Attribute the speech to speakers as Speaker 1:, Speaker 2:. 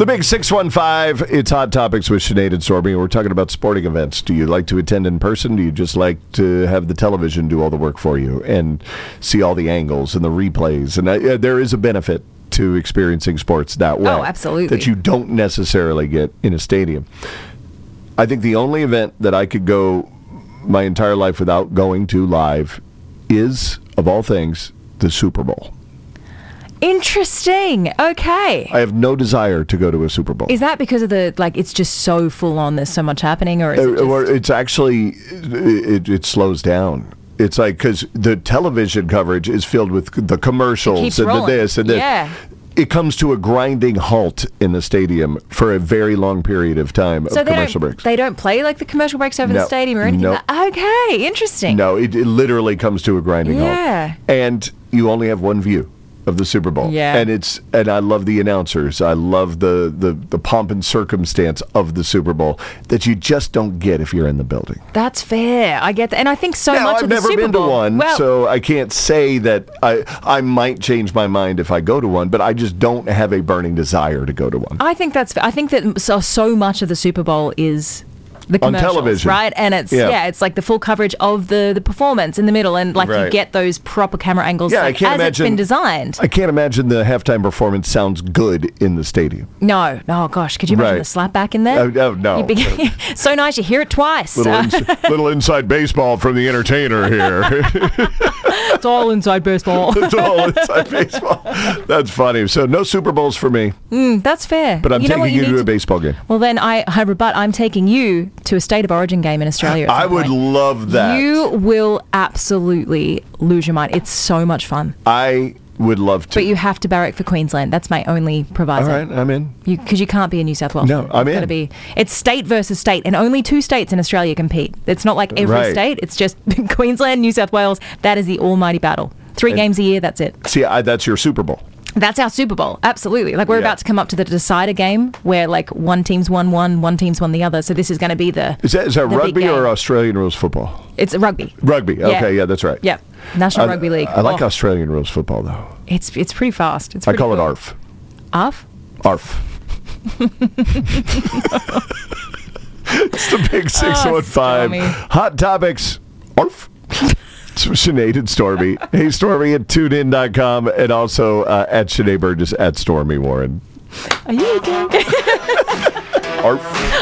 Speaker 1: The big 615, it's Hot Topics with Sinead and Stormy. We're talking about sporting events. Do you like to attend in person? Do you just like to have the television do all the work for you and see all the angles and the replays? And there is a benefit to experiencing sports that way.
Speaker 2: Oh, absolutely.
Speaker 1: That you don't necessarily get in a stadium. I think the only event that I could go my entire life without going to live is, of all things, the Super Bowl.
Speaker 2: Interesting. Okay.
Speaker 1: I have no desire to go to a Super Bowl.
Speaker 2: Is that because of it's just so full on, there's so much happening, or is it just...
Speaker 1: It's actually, it slows down. It's like, because the television coverage is filled with the commercials and the this and that.
Speaker 2: Yeah.
Speaker 1: It comes to a grinding halt in the stadium for a very long period of time of commercial breaks.
Speaker 2: They don't play like the commercial breaks over the stadium or anything?
Speaker 1: Nope.
Speaker 2: Okay, interesting.
Speaker 1: No, it literally comes to a grinding halt. And you only have one view of the Super Bowl.
Speaker 2: Yeah.
Speaker 1: And I love the announcers. I love the pomp and circumstance of the Super Bowl that you just don't get if you're in the building.
Speaker 2: That's fair. I get that. And I think much
Speaker 1: I've
Speaker 2: of the
Speaker 1: never
Speaker 2: Super
Speaker 1: been
Speaker 2: Bowl...
Speaker 1: to one, so I can't say that I might change my mind if I go to one, but I just don't have a burning desire to go to one.
Speaker 2: I think that's fair. I think that so much of the Super Bowl is... the commercials,
Speaker 1: on television,
Speaker 2: right? And it's it's like the full coverage of the performance in the middle, and you get those proper camera angles it's been designed.
Speaker 1: I can't imagine the halftime performance sounds good in the stadium.
Speaker 2: No, oh gosh, could you imagine the slap back in there?
Speaker 1: Oh, no.
Speaker 2: So nice, you hear it twice.
Speaker 1: Little inside baseball from the entertainer here.
Speaker 2: It's all inside baseball.
Speaker 1: It's all inside baseball. That's funny. So no Super Bowls for me.
Speaker 2: That's fair.
Speaker 1: But I'm taking you to a baseball game.
Speaker 2: Well, then I rebut. I'm taking you to a State of Origin game in Australia.
Speaker 1: I would love that.
Speaker 2: You will absolutely lose your mind. It's so much fun.
Speaker 1: I would love to.
Speaker 2: But you have to barrack for Queensland. That's my only proviso.
Speaker 1: All right, I'm in.
Speaker 2: Because you can't be a New South Wales.
Speaker 1: No, I'm in.
Speaker 2: It's state versus state, and only 2 states in Australia compete. It's not like every state. It's just Queensland, New South Wales. That is the almighty battle. 3 games a year, that's it.
Speaker 1: See, that's your Super Bowl.
Speaker 2: That's our Super Bowl, absolutely. We're about to come up to the decider game where one team's won one team's won the other. So this is going to be the
Speaker 1: Is that rugby or Australian rules football?
Speaker 2: It's rugby.
Speaker 1: Rugby. Okay, yeah, that's right.
Speaker 2: Yeah, National Rugby League.
Speaker 1: I like Australian rules football though.
Speaker 2: It's pretty fast.
Speaker 1: I call it ARF.
Speaker 2: ARF?
Speaker 1: ARF. It's the big 615 Hot Topics. ARF. It's Sinead and Stormy. Hey, Stormy at TuneIn.com and also at Sinead Burgess at Stormy Warren.
Speaker 2: Are you okay?
Speaker 1: ARF.